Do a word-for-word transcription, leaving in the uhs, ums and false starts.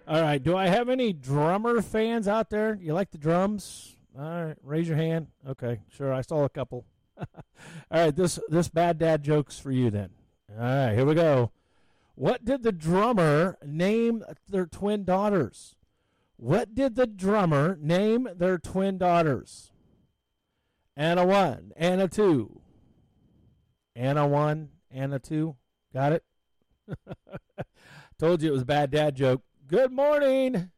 All right. Do I have any drummer fans out there? You like the drums? All right. Raise your hand. Okay. Sure. I saw a couple. All right. This this bad dad joke's for you then. All right. Here we go. What did the drummer name their twin daughters? What did the drummer name their twin daughters? Anna one, Anna two. Anna one, Anna two. Got it? Told you it was a bad dad joke. Good morning.